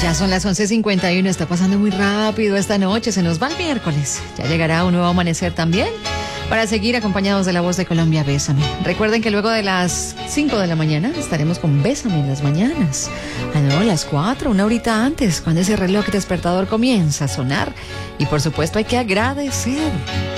Ya son las 11:51, está pasando muy rápido esta noche, se nos va el miércoles. Ya llegará un nuevo amanecer también para seguir acompañados de La Voz de Colombia, Bésame. Recuerden que luego de las 5 de la mañana estaremos con Bésame en las mañanas. No, las 4, una horita antes, cuando ese reloj despertador comienza a sonar. Y por supuesto hay que agradecer.